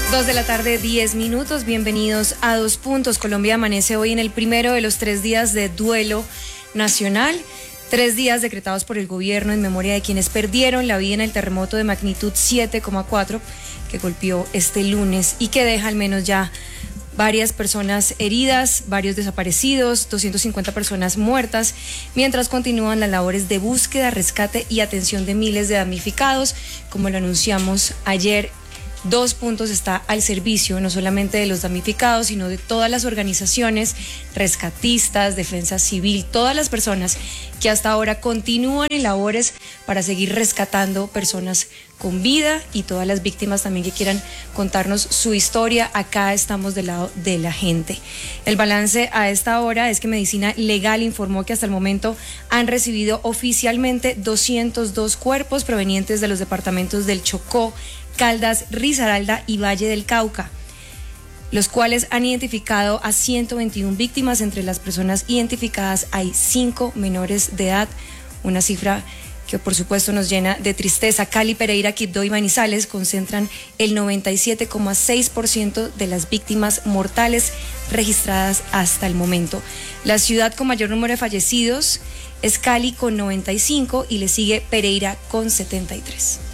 2:10 p.m. Bienvenidos a 2 Puntos. Colombia amanece hoy en el primero de los 3 días de duelo nacional. 3 días decretados por el gobierno en memoria de quienes perdieron la vida en el terremoto de magnitud 7,4 que golpeó este lunes y que deja al menos ya varias personas heridas, varios desaparecidos, 250 personas muertas, mientras continúan las labores de búsqueda, rescate y atención de miles de damnificados. Como lo anunciamos ayer, 2 Puntos está al servicio no solamente de los damnificados, sino de todas las organizaciones, rescatistas, defensa civil, todas las personas que hasta ahora continúan en labores para seguir rescatando personas con vida y todas las víctimas también que quieran contarnos su historia. Acá estamos del lado de la gente. El balance a esta hora es que Medicina Legal informó que hasta el momento han recibido oficialmente 202 cuerpos provenientes de los departamentos del Chocó, Caldas, Risaralda y Valle del Cauca, los cuales han identificado a 121 víctimas. Entre las personas identificadas hay 5 menores de edad, una cifra que por supuesto nos llena de tristeza. Cali, Pereira, Quibdó y Manizales concentran el 97,6% de las víctimas mortales registradas hasta el momento. La ciudad con mayor número de fallecidos es Cali con 95 y le sigue Pereira con 73.